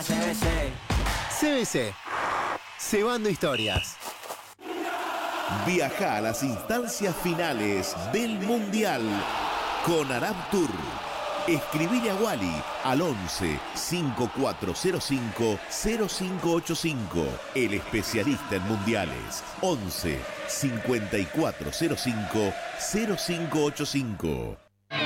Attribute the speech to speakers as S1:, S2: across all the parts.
S1: CBC.
S2: CBC. Cebando historias.
S3: Viaja a las instancias finales del Mundial con Arab Tour. Escribile a Wally al 11 5405 0585. El especialista en mundiales. 11 5405 0585.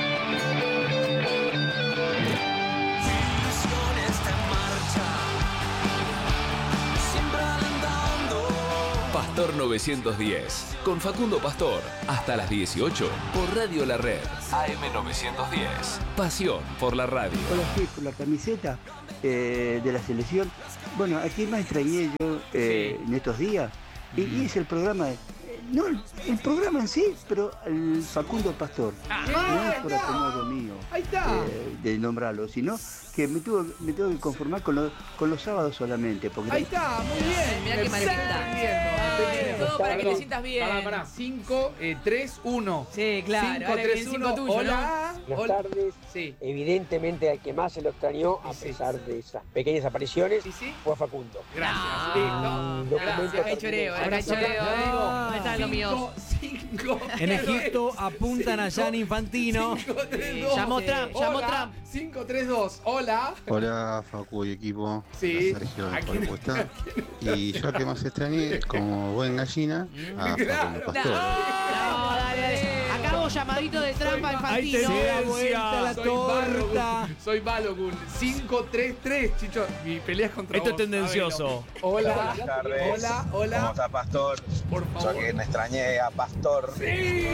S4: Pastor 910, con Facundo Pastor, hasta las 18, por Radio La Red, AM 910, pasión por la radio.
S5: Hola, sí, por la camiseta de la selección. Bueno, ¿a quién más extrañé yo en estos días? Y es el programa, no el programa en sí, pero el Facundo Pastor. No es por acomodo mío de nombrarlo, sino que me tengo que conformar con los sábados solamente. Porque
S6: ahí está, muy bien.
S7: Mirá qué maravilla. Todo para que te sientas bien.
S6: Pará. 5, 3, 1.
S7: Sí, claro.
S6: 5, 3, 1.
S7: Tuyo,
S6: hola.
S7: ¿no?
S8: Buenas tardes.
S6: Sí.
S8: Evidentemente al que más se lo extrañó, a pesar de esas pequeñas apariciones, fue Facundo.
S6: Gracias.
S7: Gracias. Hay choreo. ¿Dónde están los míos?
S6: 5.
S9: En Egipto apuntan a Gianni Infantino.
S6: 5, 3, 2.
S7: Llamó Trump.
S6: 5, 3, 2. Hola.
S10: Hola, Facu y equipo.
S6: Sí.
S10: Sergio de Propuesta. Y yo que más extrañé, como buen gallina, a Facundo Pastor.
S7: No, dale. Acabo llamadito de Trump a Infantino.
S9: Ahí te da vuelta la torta.
S6: Soy Balogun. 5, 3, 3, Chicho. Mi pelea es contra
S9: Esto
S6: vos.
S9: es tendencioso.
S6: Hola.
S11: Buenas tardes.
S6: Hola.
S11: ¿Cómo está Pastor?
S6: Por favor.
S11: Yo que me extrañé a Pastor.
S6: Sí.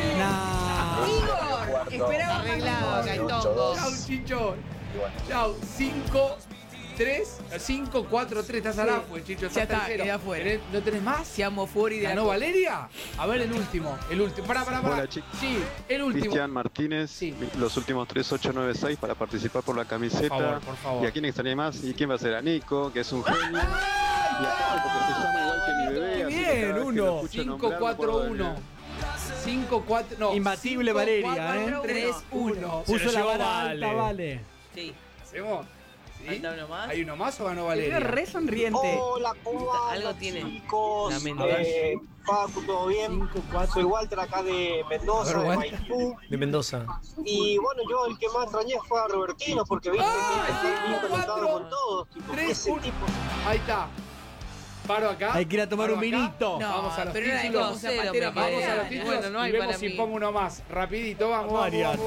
S7: Igor, esperaba arreglado acá en Tongos.
S6: Chau, Chicho. Chau. 5, 3, 5, 4, 3. Estás al afuera, Chicho.
S7: Ya está, quedé afuera.
S6: ¿No tenés más?
S7: Siamo fuori de
S6: ¿Ganó Valeria? A ver, el último. Pará.
S12: Hola, chicos.
S6: Sí, el último.
S12: Cristian Martínez,
S6: Sí.
S12: los últimos 3896 para participar por la camiseta.
S6: Por favor.
S12: ¿Y a quién extrañé más? ¿Y quién va a ser? A Nico, que es un genio. Y a Pau, porque se llama igual que mi bebé. así que
S9: Bien,
S12: cada vez que
S9: uno.
S12: lo escucho
S6: 5,
S12: nombrar,
S6: 4,
S12: me acuerdo
S6: 1. 5, 4, no.
S9: Imbatible
S6: 5,
S9: Valeria,
S6: 4, 3, 1.
S9: Puso la
S6: llevó
S9: vara alta, vale.
S7: Sí.
S6: ¿Hacemos? ¿Sí?
S7: ¿Falta uno más?
S6: ¿Hay uno más o ganó
S7: Te
S6: Valeria?
S7: veo re sonriente.
S8: Hola, ¿cómo va?
S7: Algo tiene.
S8: Chicos,
S7: Lamento.
S8: Facu, ¿todo bien?
S6: 5, 4.
S8: Soy Walter acá de Mendoza, de Maipú.
S9: De Mendoza.
S8: Y bueno, yo el que más extrañé fue a Robertino, porque viste que está bien conectado con todos. Tipo,
S6: 3,
S8: ese
S6: 1.
S8: tipo.
S6: Ahí está. Paro acá.
S9: Hay que ir a tomar
S6: paro
S9: un
S6: acá.
S9: vinito.
S7: No,
S6: Vamos a los
S7: pero era de
S6: títulos.
S7: Zapatero,
S6: Vamos a los títulos
S7: Bueno, no hay
S6: y vemos
S7: para
S6: si
S7: mí.
S6: pongo uno más. Rapidito, vamos.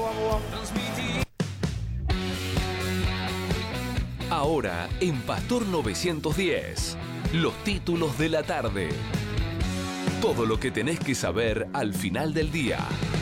S4: Ahora, en Pastor 910, los títulos de la tarde. Todo lo que tenés que saber al final del día.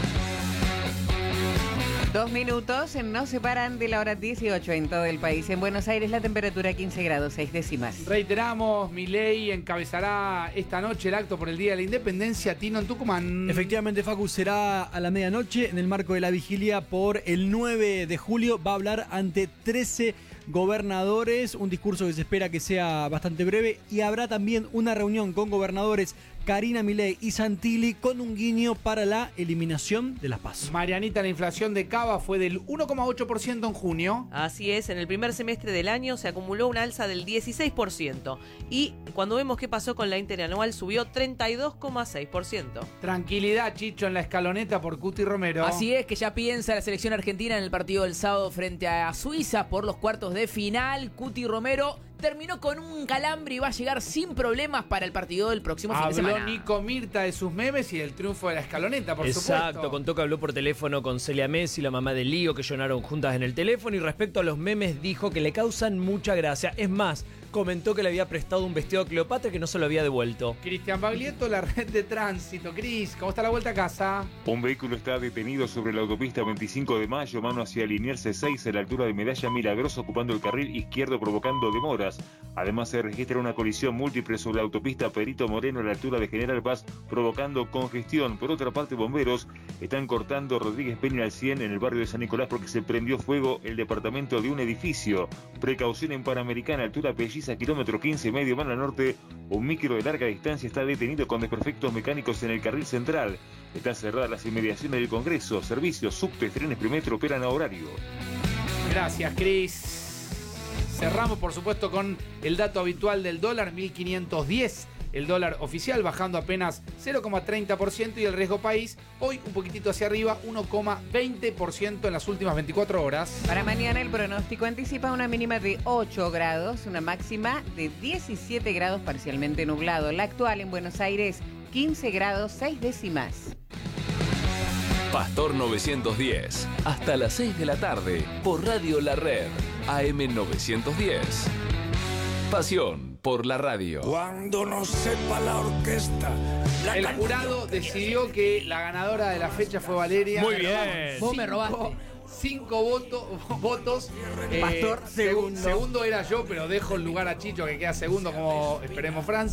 S13: 2 minutos nos separan de la hora 18 en todo el país. En Buenos Aires la temperatura 15 grados 6 décimas.
S6: Reiteramos, Milei encabezará esta noche el acto por el Día de la Independencia. Tino, en Tucumán.
S9: Efectivamente, Facu, será a la medianoche en el marco de la vigilia por el 9 de julio. Va a hablar ante 13 gobernadores, un discurso que se espera que sea bastante breve, y habrá también una reunión con gobernadores Karina Milei y Santilli con un guiño para la eliminación de las PASO.
S6: Marianita, la inflación de Cava fue del 1,8% en junio.
S7: Así es, en el primer semestre del año se acumuló una alza del 16% y cuando vemos qué pasó con la interanual subió 32,6%.
S6: Tranquilidad, Chicho, en la escaloneta por Cuti Romero.
S14: Así es, que ya piensa la selección argentina en el partido del sábado frente a Suiza por los cuartos de final. Cuti Romero terminó con un calambre y va a llegar sin problemas para el partido del próximo fin de semana.
S6: Habló Nico Mirta de sus memes y del triunfo de la escaloneta, por supuesto.
S9: Exacto, contó que habló por teléfono con Celia Messi, la mamá de Lío, que lloraron juntas en el teléfono, y respecto a los memes dijo que le causan mucha gracia. Es más, comentó que le había prestado un vestido a Cleopatra que no se lo había devuelto.
S6: Cristian Baglietto, la red de tránsito. Cris, ¿cómo está la vuelta a casa?
S15: Un vehículo está detenido sobre la autopista 25 de Mayo, mano hacia Liniers 6, a la altura de Medalla Milagrosa, ocupando el carril izquierdo, provocando demoras. Además, se registra una colisión múltiple sobre la autopista Perito Moreno, a la altura de General Paz, provocando congestión. Por otra parte, bomberos están cortando Rodríguez Peña al 100 en el barrio de San Nicolás porque se prendió fuego el departamento de un edificio. Precaución en Panamericana, altura Pelliza, kilómetro 15, medio mano al norte. Un micro de larga distancia está detenido con desperfectos mecánicos en el carril central. Están cerradas las inmediaciones del Congreso. Servicios, subtes, trenes Primetro operan a horario.
S6: Gracias, Cris. Cerramos, por supuesto, con el dato habitual del dólar, 1.510. El dólar oficial bajando apenas 0,30% y el riesgo país hoy un poquitito hacia arriba, 1,20% en las últimas 24 horas.
S13: Para mañana el pronóstico anticipa una mínima de 8 grados, una máxima de 17 grados parcialmente nublado. La actual en Buenos Aires, 15 grados 6 décimas.
S4: Pastor 910, hasta las 6 de la tarde, por Radio La Red, AM 910. Pasión por la radio.
S1: Cuando no sepa la orquesta.
S6: El jurado decidió que la ganadora de la fecha fue Valeria.
S14: Muy bien. Vos me robaste.
S6: 5 votos.
S9: Pastor, segundo.
S6: Segundo era yo, pero dejo el lugar a Chicho que queda segundo como esperemos Francia.